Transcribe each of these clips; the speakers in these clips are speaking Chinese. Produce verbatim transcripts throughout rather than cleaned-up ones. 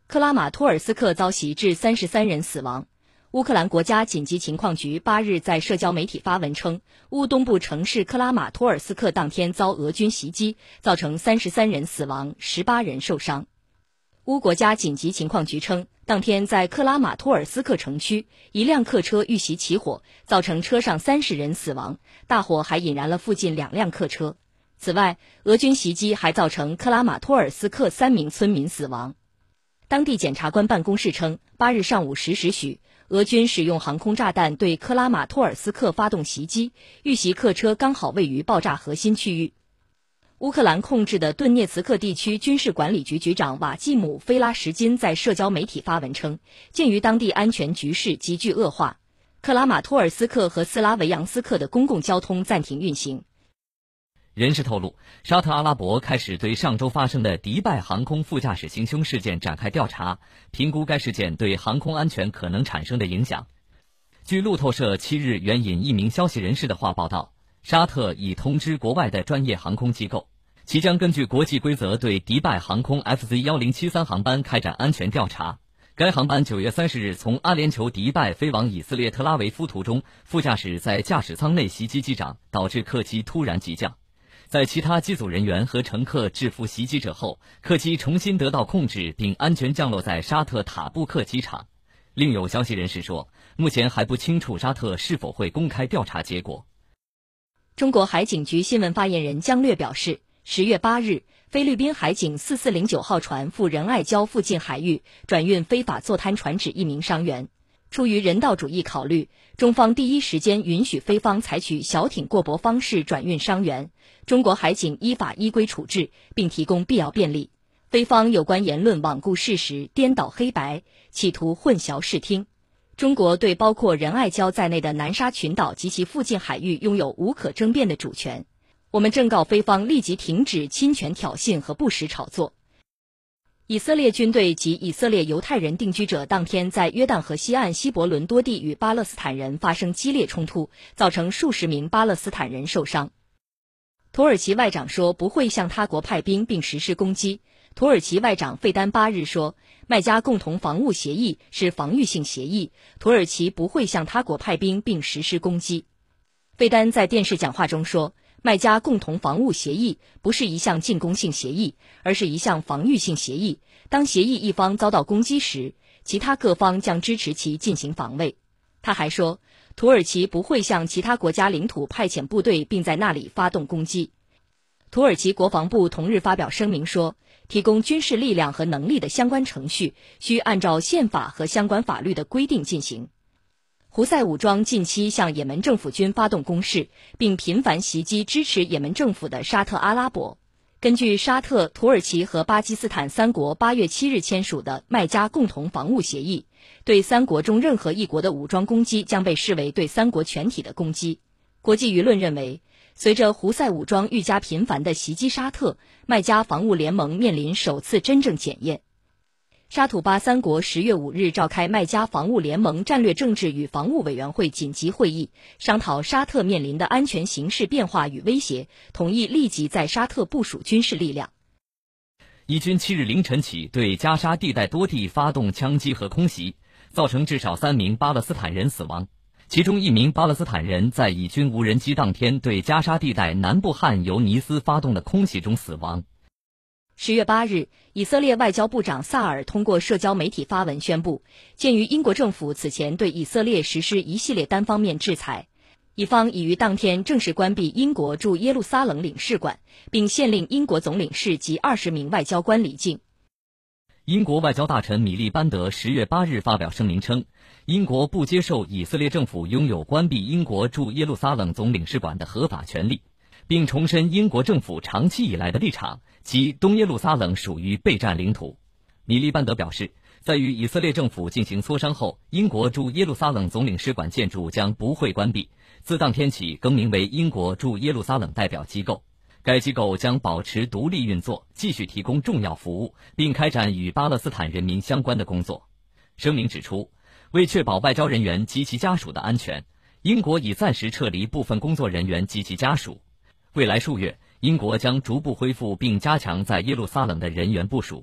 克拉马托尔斯克遭袭致三十三人死亡。乌克兰国家紧急情况局八日在社交媒体发文称，乌东部城市克拉马托尔斯克当天遭俄军袭击，造成三十三人死亡，十八人受伤。乌国家紧急情况局称，当天在克拉马托尔斯克城区，一辆客车遇袭起火，造成车上三十人死亡，大火还引燃了附近两辆客车。此外，俄军袭击还造成克拉马托尔斯克三名村民死亡。当地检察官办公室称，八日上午十时许，俄军使用航空炸弹对克拉马托尔斯克发动袭击，遇袭客车刚好位于爆炸核心区域。乌克兰控制的顿涅茨克地区军事管理局局长瓦季姆·菲拉什金在社交媒体发文称，鉴于当地安全局势急剧恶化，克拉马托尔斯克和斯拉维扬斯克的公共交通暂停运行。 人士透露，沙特阿拉伯开始对上周发生的迪拜航空副驾驶行凶事件展开调查，评估该事件对航空安全可能产生的影响。据路透社七日援引一名消息人士的话报道，沙特已通知国外的专业航空机构，其将根据国际规则对迪拜航空 F Z 一零七三 航班开展安全调查。该航班九月三十日从阿联酋迪拜飞往以色列特拉维夫途中，副驾驶在驾驶舱内袭击机长，导致客机突然急降。在其他机组人员和乘客制服袭击者后，客机重新得到控制并安全降落在沙特塔布克机场。另有消息人士说，目前还不清楚沙特是否会公开调查结果。 中国海警局新闻发言人姜略表示，十月八日，菲律宾海警四四零九号船赴仁爱礁附近海域转运非法坐滩船只一名伤员。出于人道主义考虑，中方第一时间允许菲方采取小艇过驳方式转运伤员，中国海警依法依规处置，并提供必要便利。菲方有关言论罔顾事实，颠倒黑白，企图混淆视听。中国对包括仁爱礁在内的南沙群岛及其附近海域拥有无可争辩的主权。我们正告菲方立即停止侵权挑衅和不实炒作。以色列军队及以色列犹太人定居者当天在约旦河西岸希伯伦多地与巴勒斯坦人发生激烈冲突，造成数十名巴勒斯坦人受伤。土耳其外长说不会向他国派兵并实施攻击。土耳其外长费丹八日说，麦加共同防务协议是防御性协议，土耳其不会向他国派兵并实施攻击。费丹在电视讲话中说，麦加共同防务协议不是一项进攻性协议，而是一项防御性协议。当协议一方遭到攻击时，其他各方将支持其进行防卫。他还说，土耳其不会向其他国家领土派遣部队并在那里发动攻击。土耳其国防部同日发表声明说，提供军事力量和能力的相关程序需按照宪法和相关法律的规定进行。胡塞武装近期向也门政府军发动攻势，并频繁袭击支持也门政府的沙特阿拉伯。根据沙特、土耳其和巴基斯坦三国八月七日签署的麦加共同防务协议，对三国中任何一国的武装攻击将被视为对三国全体的攻击。国际舆论认为，随着胡塞武装愈加频繁地袭击沙特，麦加防务联盟面临首次真正检验。沙土巴三国十月五日召开麦加防务联盟战略政治与防务委员会紧急会议，商讨沙特面临的安全形势变化与威胁，同意立即在沙特部署军事力量。 以军七日凌晨起对加沙地带多地发动枪击和空袭，造成至少三名巴勒斯坦人死亡，其中一名巴勒斯坦人在以军无人机当天对加沙地带南部汉尤尼斯发动的空袭中死亡。 十月八日，以色列外交部长萨尔通过社交媒体发文宣布，鉴于英国政府此前对以色列实施一系列单方面制裁，以方已于当天正式关闭英国驻耶路撒冷领事馆，并限令英国总领事及二十名外交官离境。 英国外交大臣米利班德十月八日发表声明称，英国不接受以色列政府拥有关闭英国驻耶路撒冷总领事馆的合法权利，并重申英国政府长期以来的立场，即东耶路撒冷属于备战领土。米利班德表示，在与以色列政府进行磋商后，英国驻耶路撒冷总领事馆建筑将不会关闭，自当天起更名为英国驻耶路撒冷代表机构。该机构将保持独立运作，继续提供重要服务，并开展与巴勒斯坦人民相关的工作。声明指出，为确保外交人员及其家属的安全，英国已暂时撤离部分工作人员及其家属。未来数月，英国将逐步恢复并加强在耶路撒冷的人员部署。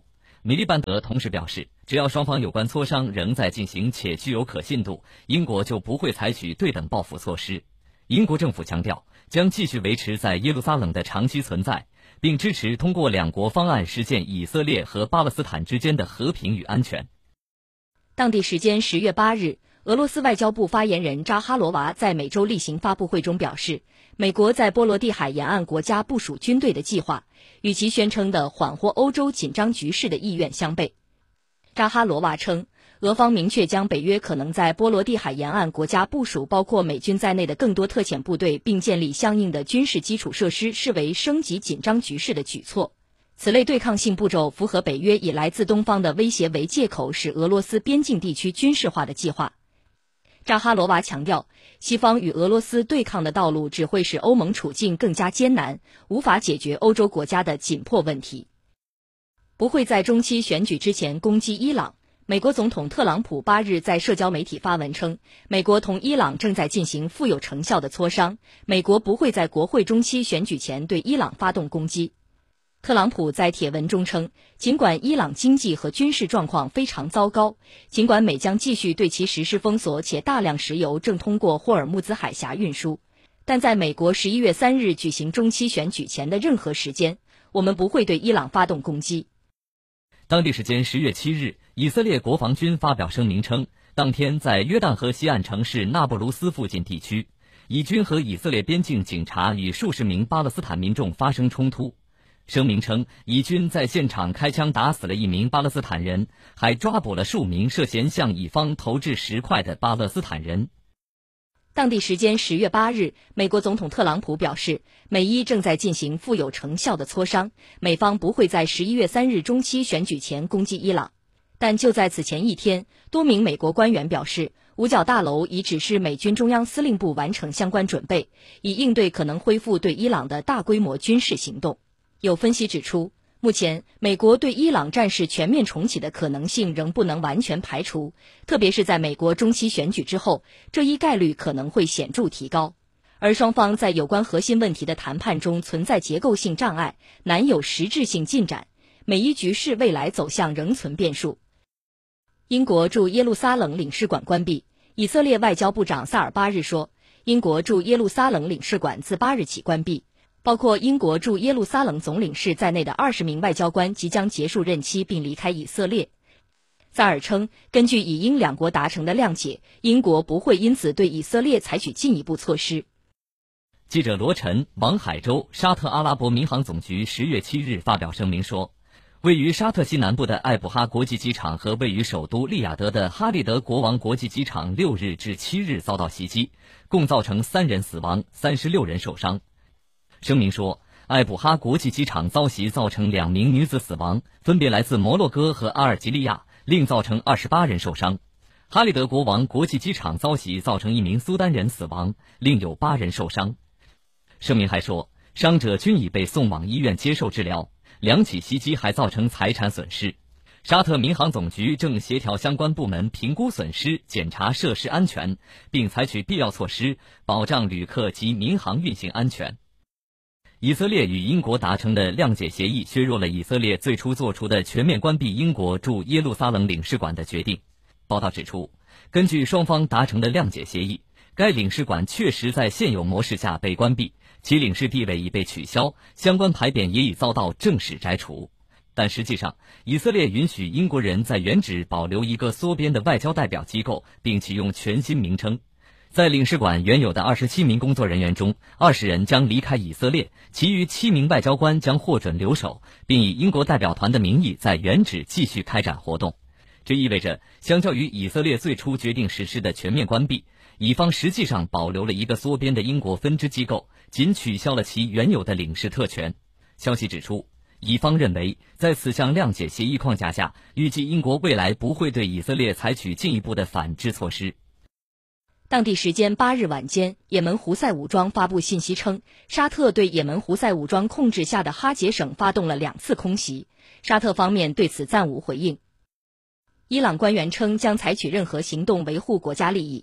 米利班德同时表示，只要双方有关磋商仍在进行且具有可信度，英国就不会采取对等报复措施。英国政府强调，将继续维持在耶路撒冷的长期存在，并支持通过两国方案实现以色列和巴勒斯坦之间的和平与安全。 当地时间十月八日，俄罗斯外交部发言人扎哈罗娃在每周例行发布会中表示，美国在波罗的海沿岸国家部署军队的计划，与其宣称的缓和欧洲紧张局势的意愿相悖。扎哈罗娃称，俄方明确将北约可能在波罗的海沿岸国家部署包括美军在内的更多特遣部队，并建立相应的军事基础设施，视为升级紧张局势的举措。此类对抗性步骤符合北约以来自东方的威胁为借口使俄罗斯边境地区军事化的计划。扎哈罗娃强调，西方与俄罗斯对抗的道路只会使欧盟处境更加艰难，无法解决欧洲国家的紧迫问题。不会在中期选举之前攻击伊朗。美国总统特朗普八日在社交媒体发文称，美国同伊朗正在进行富有成效的磋商，美国不会在国会中期选举前对伊朗发动攻击。特朗普在帖文中称，尽管伊朗经济和军事状况非常糟糕，尽管美将继续对其实施封锁，且大量石油正通过霍尔木兹海峡运输，但在美国十一月三日举行中期选举前的任何时间，我们不会对伊朗发动攻击。 当地时间十月七日，以色列国防军发表声明称，当天在约旦河西岸城市纳布卢斯附近地区，以军和以色列边境警察与数十名巴勒斯坦民众发生冲突。声明称，以军在现场开枪打死了一名巴勒斯坦人，还抓捕了数名涉嫌向乙方投掷石块的巴勒斯坦人。 当地时间十月八日，美国总统特朗普表示，美伊正在进行富有成效的磋商，美方不会在十一月三日中期选举前攻击伊朗。但就在此前一天，多名美国官员表示，五角大楼已指示美军中央司令部完成相关准备，以应对可能恢复对伊朗的大规模军事行动。有分析指出，目前美国对伊朗战事全面重启的可能性仍不能完全排除，特别是在美国中期选举之后，这一概率可能会显著提高。而双方在有关核心问题的谈判中存在结构性障碍，难有实质性进展，美伊局势未来走向仍存变数。英国驻耶路撒冷领事馆关闭，以色列外交部长萨尔巴日说，英国驻耶路撒冷领事馆自八日起关闭，包括英国驻耶路撒冷总领事在内的二十名外交官即将结束任期并离开以色列。萨尔称，根据以英两国达成的谅解，英国不会因此对以色列采取进一步措施。 记者罗晨、王海洲，沙特阿拉伯民航总局十月七日发表声明说，位于沙特西南部的艾布哈国际机场和位于首都利雅得的哈利德国王国际机场六日至七日遭到袭击，共造成三人死亡，三十六人受伤。声明说，艾布哈国际机场遭袭造成两名女子死亡，分别来自摩洛哥和阿尔及利亚，另造成二十八人受伤。哈利德国王国际机场遭袭造成一名苏丹人死亡，另有八人受伤。声明还说，伤者均已被送往医院接受治疗，两起袭击还造成财产损失。沙特民航总局正协调相关部门评估损失，检查设施安全，并采取必要措施，保障旅客及民航运行安全。以色列与英国达成的谅解协议削弱了以色列最初做出的全面关闭英国驻耶路撒冷领事馆的决定。报道指出，根据双方达成的谅解协议，该领事馆确实在现有模式下被关闭，其领事地位已被取消，相关牌匾也已遭到正式摘除。但实际上，以色列允许英国人在原址保留一个缩编的外交代表机构，并启用全新名称。在领事馆原有的二十七名工作人员中，二十人将离开以色列，其余七名外交官将获准留守，并以英国代表团的名义在原址继续开展活动。这意味着，相较于以色列最初决定实施的全面关闭，以方实际上保留了一个缩编的英国分支机构，仅取消了其原有的领事特权。消息指出，以方认为，在此项谅解协议框架下，预计英国未来不会对以色列采取进一步的反制措施。 当地时间八日晚间，也门胡塞武装发布信息称，沙特对也门胡塞武装控制下的哈杰省发动了两次空袭，沙特方面对此暂无回应。伊朗官员称将采取任何行动维护国家利益。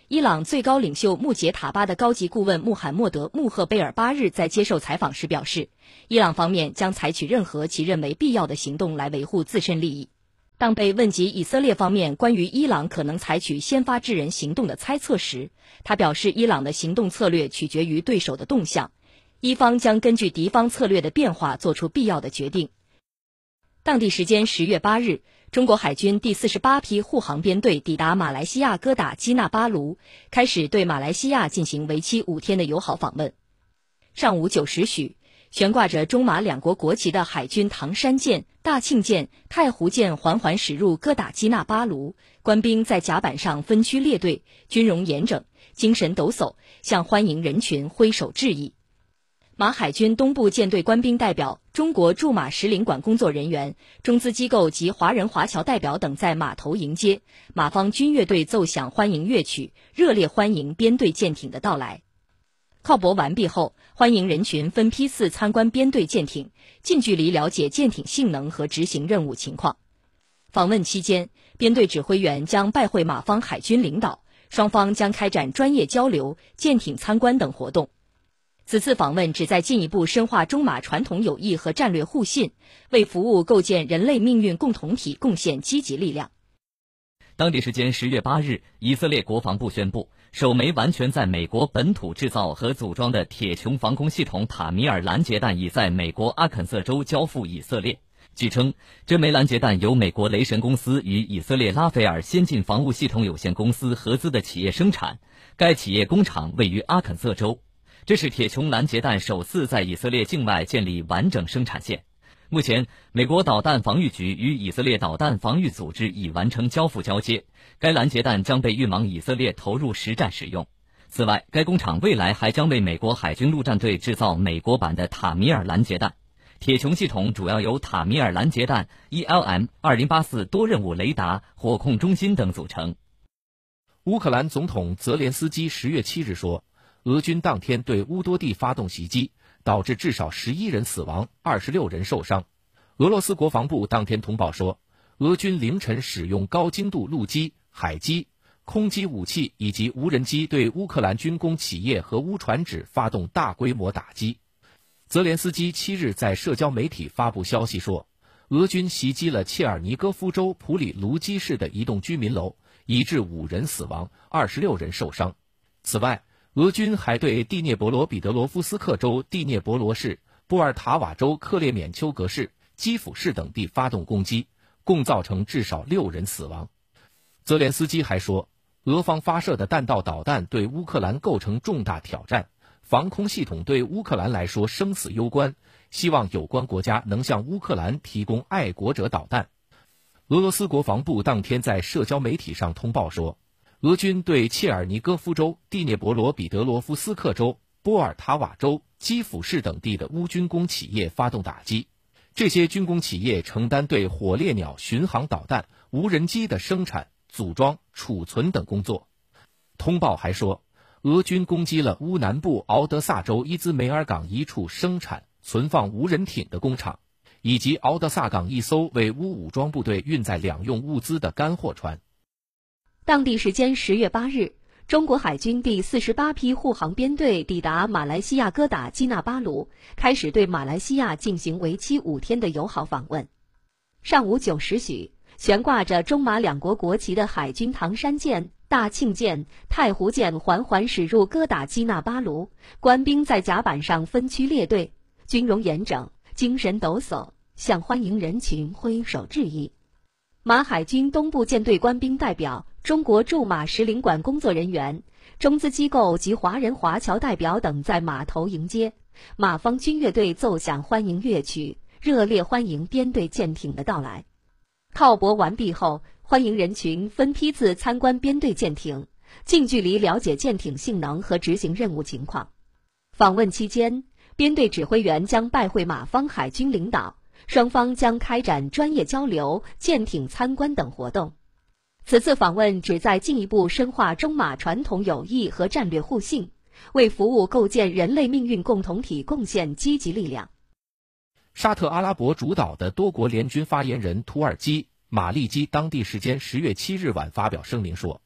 伊朗最高领袖穆杰塔巴的高级顾问穆罕默德·穆赫贝尔巴日在接受采访时表示，伊朗方面将采取任何其认为必要的行动来维护自身利益。当被问及以色列方面关于伊朗可能采取先发制人行动的猜测时，他表示，伊朗的行动策略取决于对手的动向，伊方将根据敌方策略的变化做出必要的决定。当地时间十月八日，中国海军第四十八批护航编队抵达马来西亚哥打基纳巴卢，开始对马来西亚进行为期五天的友好访问。上午九时许，悬挂着中马两国国旗的海军唐山舰、大庆舰、太湖舰缓缓驶入哥打基纳巴卢，官兵在甲板上分区列队，军容严整，精神抖擞，向欢迎人群挥手致意。马海军东部舰队官兵代表、中国驻马使领馆工作人员、中资机构及华人华侨代表等在码头迎接，马方军乐队奏响欢迎乐曲，热烈欢迎编队舰艇的到来。靠泊完毕后，欢迎人群分批次参观编队舰艇，近距离了解舰艇性能和执行任务情况。访问期间，编队指挥员将拜会马方海军领导，双方将开展专业交流、舰艇参观等活动。此次访问旨在进一步深化中马传统友谊和战略互信，为服务构建人类命运共同体贡献积极力量。 当地时间十月八日，以色列国防部宣布，首枚完全在美国本土制造和组装的铁穹防空系统塔米尔拦截弹已在美国阿肯色州交付以色列。据称，这枚拦截弹由美国雷神公司与以色列拉斐尔先进防务系统有限公司合资的企业生产，该企业工厂位于阿肯色州。这是铁穹拦截弹首次在以色列境外建立完整生产线。目前，美国导弹防御局与以色列导弹防御组织已完成交付交接，该拦截弹将被运往以色列投入实战使用。此外，该工厂未来还将为美国海军陆战队制造美国版的塔米尔拦截弹。铁穹系统主要由塔米尔拦截弹、E L M 二零八四多任务雷达、火控中心等组成。 乌克兰总统泽连斯基十月七日说，俄军当天对乌多地发动袭击，导致至少十一人死亡，二十六人受伤。俄罗斯国防部当天通报说，俄军凌晨使用高精度陆基、海基、空基武器以及无人机对乌克兰军工企业和乌船只发动大规模打击。泽连斯基七日在社交媒体发布消息说，俄军袭击了切尔尼戈夫州普里卢基市的一栋居民楼，已致五人死亡，二十六人受伤。此外，俄军还对第聂伯罗彼得罗夫斯克州第聂伯罗市、波尔塔瓦州克列缅丘格市、基辅市等地发动攻击，共造成至少六人死亡。泽连斯基还说，俄方发射的弹道导弹对乌克兰构成重大挑战，防空系统对乌克兰来说生死攸关，希望有关国家能向乌克兰提供爱国者导弹。俄罗斯国防部当天在社交媒体上通报说，俄军对切尔尼戈夫州、第聂伯罗彼得罗夫斯克州、波尔塔瓦州、基辅市等地的乌军工企业发动打击，这些军工企业承担对火烈鸟巡航导弹、无人机的生产、组装、储存等工作。通报还说，俄军攻击了乌南部敖德萨州伊兹梅尔港一处生产、存放无人艇的工厂，以及敖德萨港一艘为乌武装部队运载两用物资的干货船。 当地时间十月八日，中国海军第四十八批护航编队抵达马来西亚哥打基纳巴卢，开始对马来西亚进行为期五天的友好访问。上午九时许，悬挂着中马两国国旗的海军唐山舰、大庆舰、太湖舰缓缓驶入哥打基纳巴卢，官兵在甲板上分区列队，军容严整，精神抖擞，向欢迎人群挥手致意。马海军东部舰队官兵代表、中国驻马使领馆工作人员、中资机构及华人华侨代表等在码头迎接，马方军乐队奏响欢迎乐曲，热烈欢迎编队舰艇的到来。靠泊完毕后，欢迎人群分批次参观编队舰艇，近距离了解舰艇性能和执行任务情况。访问期间，编队指挥员将拜会马方海军领导，双方将开展专业交流、舰艇参观等活动。此次访问旨在进一步深化中马传统友谊和战略互信，为服务构建人类命运共同体贡献积极力量。 沙特阿拉伯主导的多国联军发言人土耳其马利基当地时间十月七日晚发表声明说，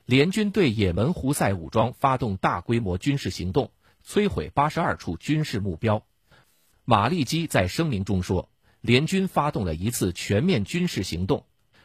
联军对也门胡塞武装发动大规模军事行动，摧毁八十二处军事目标。马利基在声明中说，联军发动了一次全面军事行动，